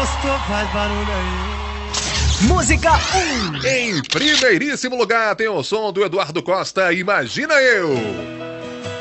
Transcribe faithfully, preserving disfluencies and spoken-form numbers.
gosto, faz barulho aí. Música um. Em primeiríssimo lugar tem o som do Eduardo Costa, Imagina Eu.